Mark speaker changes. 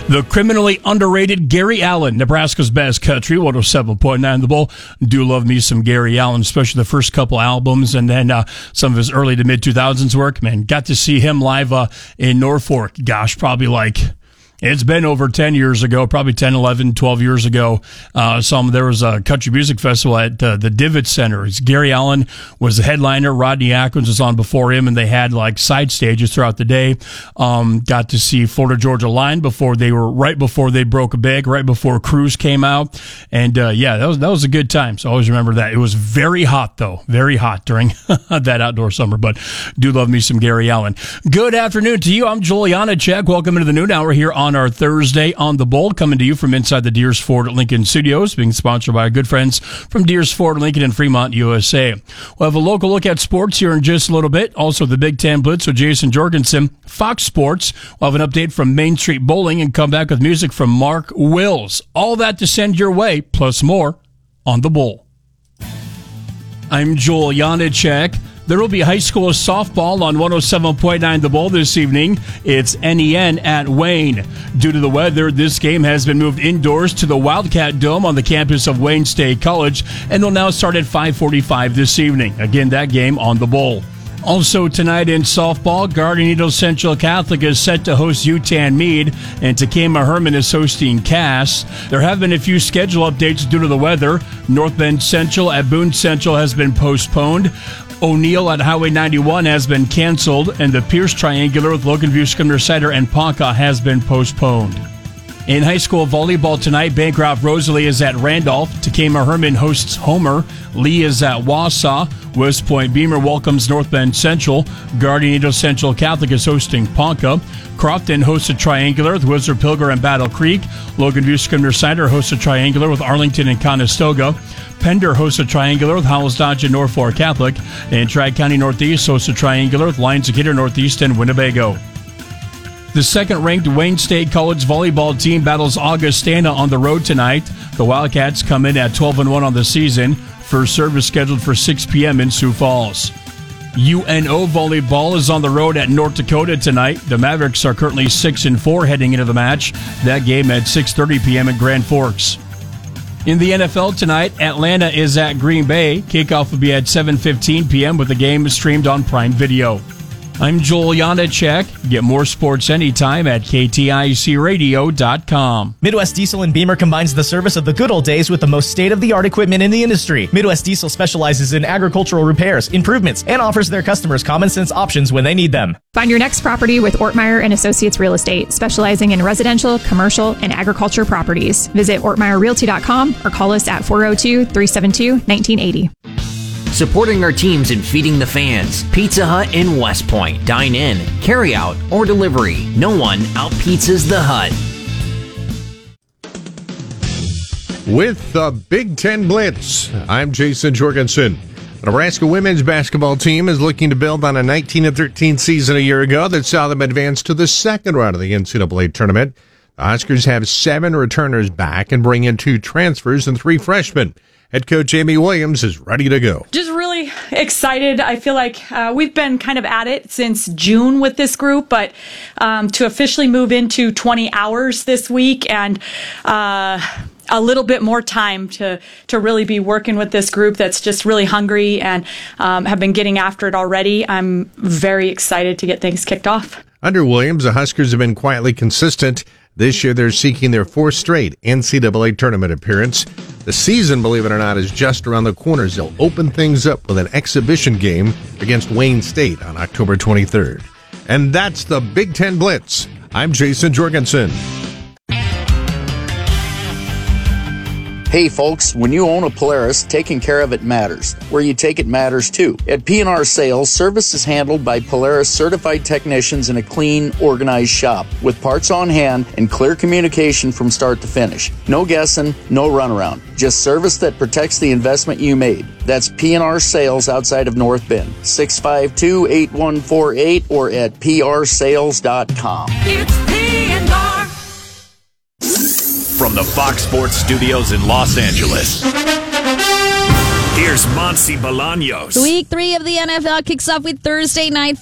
Speaker 1: The criminally underrated Gary Allan, Nebraska's best country, 107.9 The Bull. Do love me some Gary Allan, especially the first couple albums and then some of his early to mid-2000s work. Man, got to see him live in Norfolk. Gosh, probably it's been over 10 years ago, probably 10, 11, 12 years ago. There was a country music festival at the Divot Center. Gary Allan was the headliner. Rodney Atkins was on before him, and they had side stages throughout the day. Got to see Florida Georgia Line right before they broke a bank, right before Cruz came out. And that was a good time. So I always remember that. It was very hot, though. Very hot during that outdoor summer. But do love me some Gary Allan. Good afternoon to you. I'm Joel Janacek. Welcome into the noon hour here on our Thursday on the Bull, coming to you from inside the Deers Ford Lincoln Studios, being sponsored by our good friends from Deers Ford Lincoln in Fremont, USA. We'll have a local look at sports here in just a little bit. Also, the Big Ten Blitz with Jason Jorgensen. Fox Sports. We'll have an update from Main Street Bowling and come back with music from Mark Wills. All that to send your way, plus more on the Bull. I'm Joel Janacek. There will be high school softball on 107.9 The Bull this evening. It's NEN at Wayne. Due to the weather, this game has been moved indoors to the Wildcat Dome on the campus of Wayne State College and will now start at 5:45 this evening. Again, that game on the Bull. Also tonight in softball, Guardian Angels Central Catholic is set to host UTAN Meade, and Takema Herman is hosting Cass. There have been a few schedule updates due to the weather. North Bend Central at Boone Central has been postponed. O'Neill at Highway 91 has been canceled, and the Pierce Triangular with Logan View, Scrivener Cider, and Ponca has been postponed. In high school volleyball tonight, Bancroft Rosalie is at Randolph. Takema Herman hosts Homer. Lee is at Wausau. West Point Beamer welcomes North Bend Central. Guardian Angels Central Catholic is hosting Ponca. Crofton hosts a triangular with Whistler Pilger and Battle Creek. Logan View Scrivener Cider hosts a triangular with Arlington and Conestoga. Pender hosts a triangular with Howells Dodge and Norfolk Catholic. And Tri-County Northeast hosts a triangular with Lions Decatur Northeast and Winnebago. The second-ranked Wayne State College volleyball team battles Augustana on the road tonight. The Wildcats come in at 12-1 on the season. First service scheduled for 6 p.m. in Sioux Falls. UNO volleyball is on the road at North Dakota tonight. The Mavericks are currently 6-4 heading into the match. That game at 6:30 p.m. in Grand Forks. In the NFL tonight, Atlanta is at Green Bay. Kickoff will be at 7:15 p.m. with the game streamed on Prime Video. I'm Joel Janacek. Get more sports anytime at KTICradio.com.
Speaker 2: Midwest Diesel and Beamer combines the service of the good old days with the most state-of-the-art equipment in the industry. Midwest Diesel specializes in agricultural repairs, improvements, and offers their customers common-sense options when they need them.
Speaker 3: Find your next property with Ortmeyer & Associates Real Estate, specializing in residential, commercial, and agriculture properties. Visit ortmeyerrealty.com or call us at 402-372-1980.
Speaker 4: Supporting our teams and feeding the fans. Pizza Hut in West Point. Dine in, carry out, or delivery. No one out-pizzas the Hut.
Speaker 5: With the Big Ten Blitz, I'm Jason Jorgensen. The Nebraska women's basketball team is looking to build on a 19-13 season a year ago that saw them advance to the second round of the NCAA tournament. The Huskers have 7 returners back and bring in 2 transfers and 3 freshmen. Head coach Amy Williams is ready to go.
Speaker 6: Just really excited. I feel like we've been kind of at it since June with this group, but to officially move into 20 hours this week and a little bit more time to really be working with this group that's just really hungry and have been getting after it already. I'm very excited to get things kicked off.
Speaker 5: Under Williams, the Huskers have been quietly consistent. This year, they're seeking their 4th straight NCAA tournament appearance. The season, believe it or not, is just around the corner. They'll open things up with an exhibition game against Wayne State on October 23rd. And that's the Big Ten Blitz. I'm Jason Jorgensen.
Speaker 7: Hey folks, when you own a Polaris, taking care of it matters. Where you take it matters too. At P&R Sales, service is handled by Polaris certified technicians in a clean, organized shop with parts on hand and clear communication from start to finish. No guessing, no runaround. Just service that protects the investment you made. That's P&R Sales outside of North Bend. 652-8148 or at prsales.com.
Speaker 8: It's P&R.
Speaker 9: From the Fox Sports Studios in Los Angeles, here's Monsi Bolaños.
Speaker 10: Week 3 of the NFL kicks off with Thursday night